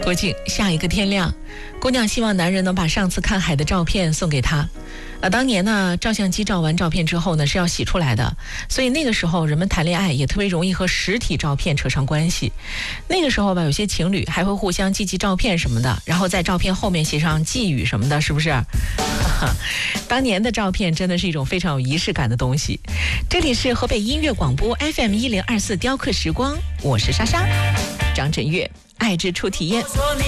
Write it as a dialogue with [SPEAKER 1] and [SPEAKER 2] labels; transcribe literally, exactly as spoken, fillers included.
[SPEAKER 1] 郭靖，下一个天亮，姑娘希望男人能把上次看海的照片送给她。呃，当年呢，照相机照完照片之后呢，是要洗出来的，所以那个时候人们谈恋爱也特别容易和实体照片扯上关系。那个时候吧，有些情侣还会互相寄寄照片什么的，然后在照片后面写上寄语什么的，是不是？当年的照片真的是一种非常有仪式感的东西。这里是河北音乐广播 F M 一零二四雕刻时光，我是莎莎，张震岳，爱之初体验。